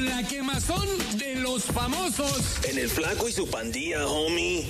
con la quemazón de los famosos. En el Flaco y su Pandilla, homie.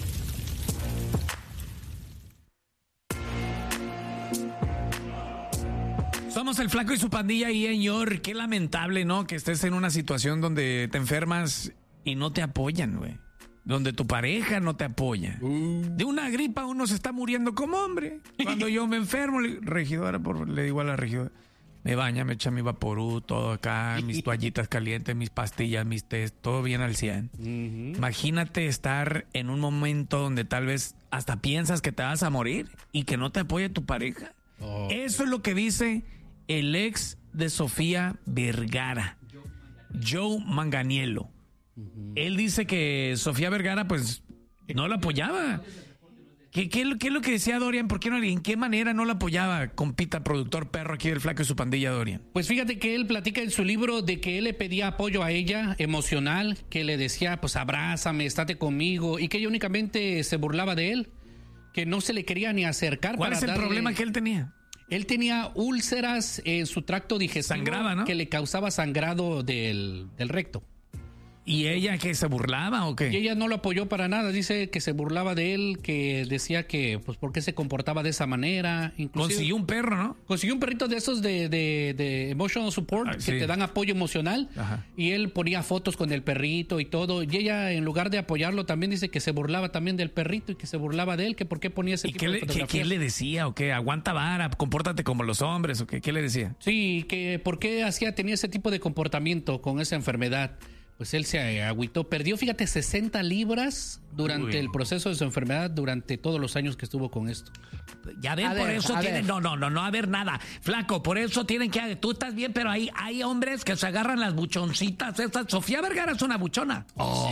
Somos el Flaco y su Pandilla y señor, qué lamentable, ¿no? Que estés en una situación donde te enfermas y no te apoyan, güey. Donde tu pareja no te apoya. De una gripa uno se está muriendo como hombre. Cuando yo me enfermo, regidora, le digo a la regidora, me baña, me echa mi vaporú, todo acá, mis toallitas calientes, mis pastillas, mis test, todo bien al 100. Imagínate estar en un momento donde tal vez hasta piensas que te vas a morir y que no te apoye tu pareja. Eso es lo que dice el ex de Sofía Vergara, Joe Manganiello. Él dice que Sofía Vergara pues no la apoyaba. ¿Qué es lo que decía Dorian? ¿Por qué no? ¿En qué manera no la apoyaba, compita, productor perro aquí del Flaco y su Pandilla, Dorian? Pues fíjate que él platica en su libro de que él le pedía apoyo a ella, emocional, que le decía, pues abrázame, estate conmigo, y que ella únicamente se burlaba de él, que no se le quería ni acercar. ¿Cuál es el problema que él tenía? Él tenía úlceras en su tracto digestivo. Sangraba, ¿no? Que le causaba sangrado del recto. ¿Y ella que se burlaba o qué? Y ella no lo apoyó para nada, dice que se burlaba de él, que decía que, pues, ¿por qué se comportaba de esa manera? Inclusive, consiguió un perro, ¿no? Consiguió un perrito de esos de emotional support, que te dan apoyo emocional. Ajá. Y él ponía fotos con el perrito y todo. Y ella, en lugar de apoyarlo, también dice que se burlaba también del perrito y que se burlaba de él, que por qué ponía ese tipo de fotografías. ¿Qué le decía o qué? ¿Aguanta vara? ¿Compórtate como los hombres o qué? ¿Qué le decía? Sí, que por qué tenía ese tipo de comportamiento con esa enfermedad. Pues él se agüitó, perdió, fíjate, 60 libras durante el proceso de su enfermedad, durante todos los años que estuvo con esto. Ya ven, por eso tienen, no, a ver nada, Flaco, por eso tienen que, tú estás bien, pero hay hombres que se agarran las buchoncitas esas. Sofía Vergara es una buchona.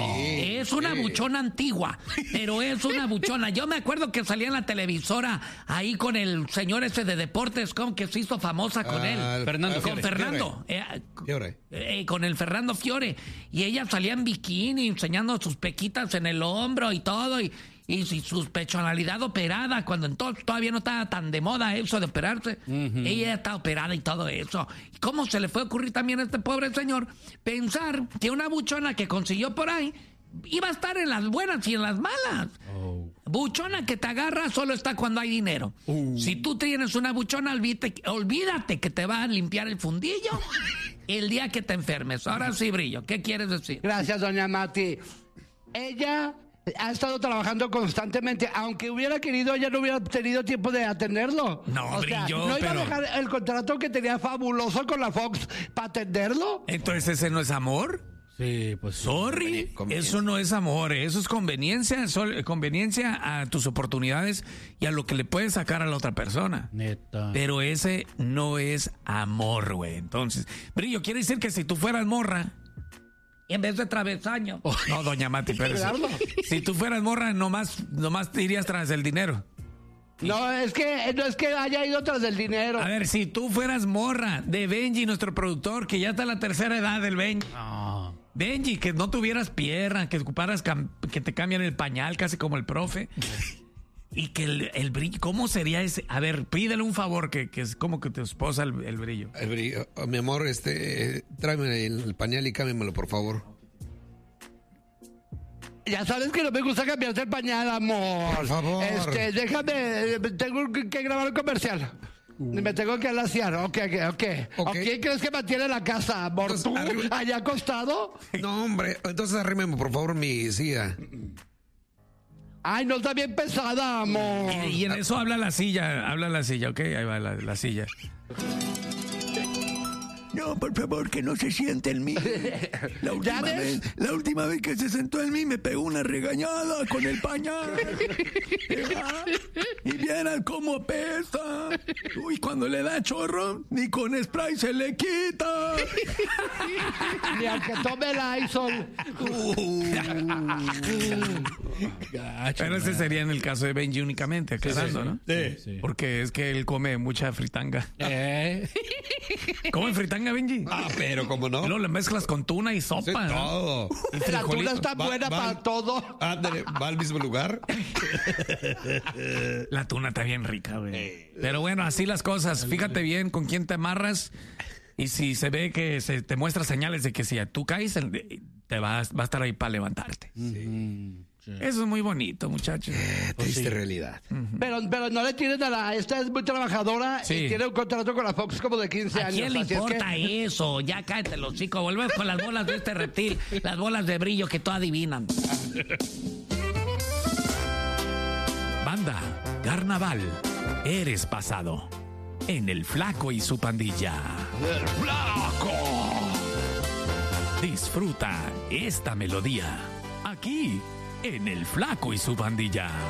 Es una buchona antigua, pero es una buchona. Yo me acuerdo que salía en la televisora ahí con el señor ese de deportes, como que se hizo famosa con él. Fernando. Fiore. Con el Fernando Fiore. Y ella salía en bikini, enseñando sus pequitas en el hombro y todo, y su pechonalidad operada, cuando entonces todavía no estaba tan de moda eso de operarse. Ella ya está operada y todo eso. ¿Cómo se le fue a ocurrir también a este pobre señor pensar que una buchona que consiguió por ahí iba a estar en las buenas y en las malas? Buchona que te agarra solo está cuando hay dinero. Si tú tienes una buchona, olvídate que te va a limpiar el fundillo el día que te enfermes. Ahora sí, Brillo, ¿qué quieres decir? Gracias, doña Mati. Ella ha estado trabajando constantemente. Aunque hubiera querido, ella no hubiera tenido tiempo de atenderlo. No, Brillo, no iba pero a dejar el contrato que tenía fabuloso con la Fox para atenderlo. Entonces, ¿ese no es amor? Sí, pues. Sorry, eso no es amor, eso es conveniencia a tus oportunidades y a lo que le puedes sacar a la otra persona. Neta. Pero ese no es amor, güey. Entonces, Brillo, quiere decir que si tú fueras morra, en vez de travesaño. No, doña Mati, pero si tú fueras morra, nomás te irías tras el dinero. No es que haya ido tras del dinero. A ver, si tú fueras morra de Benji, nuestro productor, que ya está en la tercera edad del Benji. Benji, que no tuvieras pierna, que ocuparas que te cambian el pañal casi como el profe. Y que el brillo, ¿cómo sería ese? A ver, pídele un favor, que es como que tu esposa el brillo. El brillo. Mi amor, tráeme el pañal y cámbiamelo, por favor. Ya sabes que no me gusta cambiarte el pañal, amor. Por favor. Déjame, tengo que grabar un comercial. Me tengo que alaciar. Ok. ¿Quién crees que mantiene la casa, amor? ¿Tú allá acostado? No, hombre, entonces arrímeme, por favor, mi silla. Ay, no está bien pesada, amor. Y en eso habla la silla, ok, ahí va la silla. No, por favor, que no se siente en mí. La última vez que se sentó en mí me pegó una regañada con el pañal. Y vieran cómo pesa. Uy, cuando le da chorro, ni con spray se le quita. Ni aunque tome el Lysol. Pero ese sería en el caso de Benji únicamente, aclarando, ¿no? Sí. Porque es que él come mucha fritanga. ¿Come fritanga, Benji? Pero como no. Luego le mezclas con tuna y sopa. Sí, todo. La tuna está buena para todo. Ándale, va al mismo lugar. La tuna está bien rica, güey. Pero bueno, así las cosas. Fíjate bien con quién te amarras Y si se ve que se te muestra señales de que si tú caes, va a estar ahí para levantarte. Sí. Eso es muy bonito, muchachos. Triste realidad. Pero no le tienen esta es muy trabajadora Sí. y tiene un contrato con la Fox como de 15 ¿A años. quién le así es que- importa eso? Ya cállate los chicos. Volvemos con las bolas de este reptil. Las bolas de brillo que todo adivinan. Banda, carnaval, eres pasado. En El Flaco y su pandilla. ¡El flaco! Disfruta esta melodía. Aquí, en El Flaco y su pandilla.